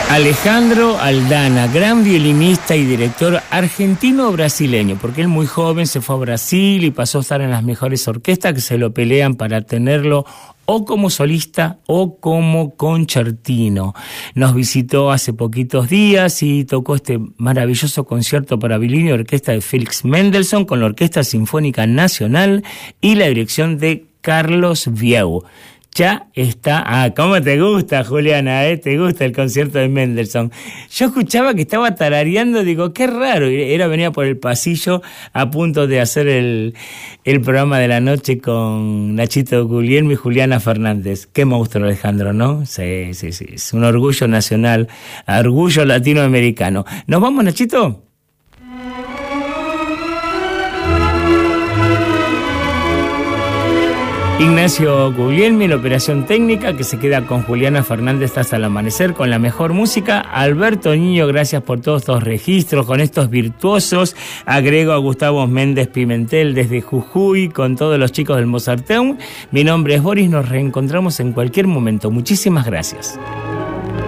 Alejandro Aldana, gran violinista y director argentino-brasileño, porque él muy joven se fue a Brasil y pasó a estar en las mejores orquestas que se lo pelean para tenerlo o como solista o como concertino. Nos visitó hace poquitos días y tocó este maravilloso concierto para violín y orquesta de Félix Mendelssohn con la Orquesta Sinfónica Nacional y la dirección de Carlos Vieu. Ya está. ¿Cómo te gusta, Juliana? ¿Te gusta el concierto de Mendelssohn? Yo escuchaba que estaba tarareando, digo, qué raro. Venía por el pasillo a punto de hacer el programa de la noche con Nachito Guglielmi y Juliana Fernández. Qué monstruo, Alejandro, ¿no? Sí. Es un orgullo nacional, orgullo latinoamericano. ¿Nos vamos, Nachito? Ignacio Guglielmi, la operación técnica, que se queda con Juliana Fernández hasta el amanecer con la mejor música. Alberto Niño, gracias por todos estos registros con estos virtuosos. Agrego a Gustavo Méndez Pimentel desde Jujuy con todos los chicos del Mozarteum. Mi nombre es Boris, nos reencontramos en cualquier momento. Muchísimas gracias.